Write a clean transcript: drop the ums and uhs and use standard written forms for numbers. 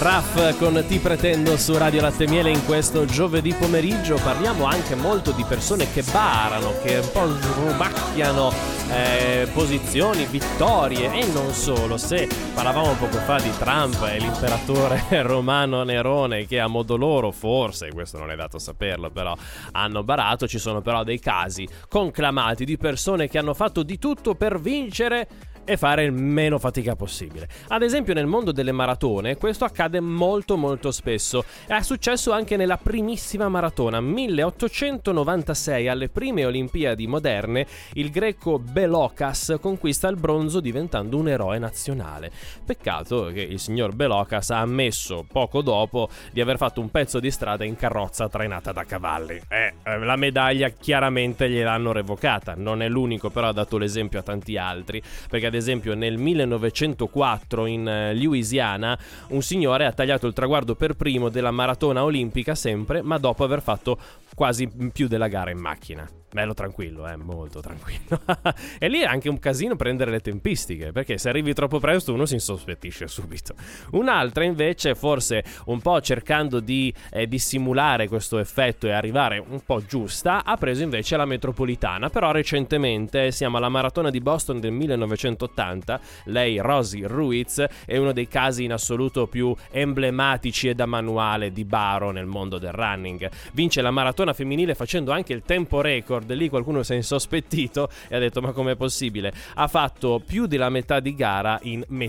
Raff con Ti pretendo su Radio Latte e Miele in questo giovedì pomeriggio. Parliamo anche molto di persone che barano, che un po' srubacchiano posizioni, vittorie e non solo. Se parlavamo poco fa di Trump e l'imperatore romano Nerone, che a modo loro, forse, questo non è dato saperlo, però hanno barato, ci sono però dei casi conclamati di persone che hanno fatto di tutto per vincere e fare il meno fatica possibile. Ad esempio nel mondo delle maratone questo accade molto spesso. È successo anche nella primissima maratona 1896, alle prime Olimpiadi moderne. Il greco Belokas conquista il bronzo diventando un eroe nazionale. Peccato che il signor Belokas ha ammesso poco dopo di aver fatto un pezzo di strada in carrozza trainata da cavalli. La medaglia chiaramente gliel'hanno revocata. Non è l'unico, però ha dato l'esempio a tanti altri, perché ad esempio nel 1904 in Louisiana un signore ha tagliato il traguardo per primo della maratona olimpica, sempre, ma dopo aver fatto quasi più della gara in macchina. Bello tranquillo, molto tranquillo. E lì è anche un casino prendere le tempistiche, perché se arrivi troppo presto uno si insospettisce subito. Un'altra invece, forse un po' cercando di dissimulare questo effetto e arrivare un po' giusta, ha preso invece la metropolitana. Però recentemente, siamo alla maratona di Boston del 1980, lei, Rosie Ruiz, è uno dei casi in assoluto più emblematici e da manuale di baro nel mondo del running. Vince la maratona femminile facendo anche il tempo record. Lì qualcuno si è insospettito e ha detto: ma com'è possibile? Ha fatto più della metà di gara in